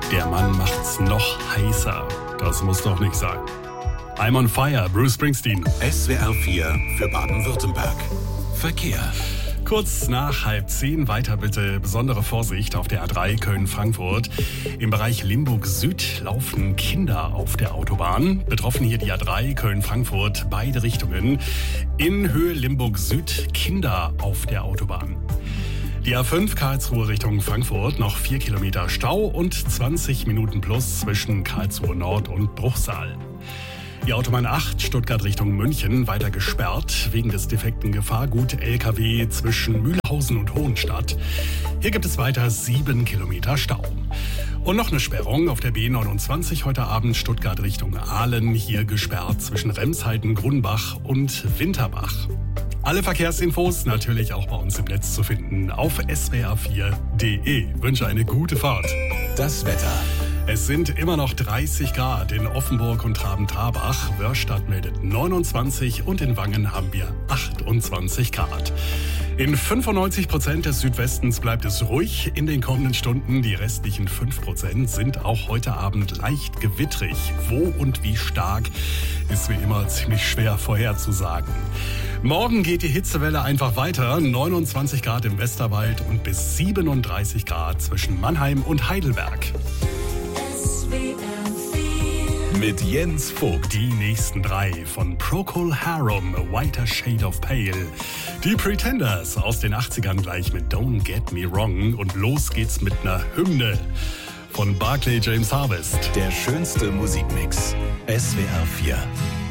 Der Mann macht's noch heißer. Das muss doch nicht sein. I'm on fire, Bruce Springsteen. SWR 4 für Baden-Württemberg. Verkehr. Kurz nach 9:30 weiter bitte besondere Vorsicht auf der A3 Köln-Frankfurt. Im Bereich Limburg Süd laufen Kinder auf der Autobahn. Betroffen hier die A3 Köln-Frankfurt, beide Richtungen. In Höhe Limburg Süd Kinder auf der Autobahn. Die A5 Karlsruhe Richtung Frankfurt, noch 4 Kilometer Stau und 20 Minuten plus zwischen Karlsruhe Nord und Bruchsal. Die Autobahn 8 Stuttgart Richtung München weiter gesperrt wegen des defekten Gefahrgut LKW zwischen Mühlhausen und Hohenstadt. Hier gibt es weiter 7 Kilometer Stau. Und noch eine Sperrung auf der B29 heute Abend Stuttgart Richtung Aalen. Hier gesperrt zwischen Remshalden, Grunbach und Winterbach. Alle Verkehrsinfos natürlich auch bei uns im Netz zu finden auf swr4.de. Wünsche eine gute Fahrt. Das Wetter. Es sind immer noch 30 Grad in Offenburg und Traben-Trarbach. Wörstadt meldet 29 und in Wangen haben wir 28 Grad. In 95% des Südwestens bleibt es ruhig in den kommenden Stunden. Die restlichen 5% sind auch heute Abend leicht gewittrig. Wo und wie stark ist wie immer ziemlich schwer vorherzusagen. Morgen geht die Hitzewelle einfach weiter. 29 Grad im Westerwald und bis 37 Grad zwischen Mannheim und Heidelberg. Mit Jens Vogt. Die nächsten 3 von Procol Harum, A Whiter Shade of Pale. Die Pretenders aus den 80ern gleich mit Don't Get Me Wrong. Und los geht's mit einer Hymne von Barclay James Harvest. Der schönste Musikmix. SWR 4.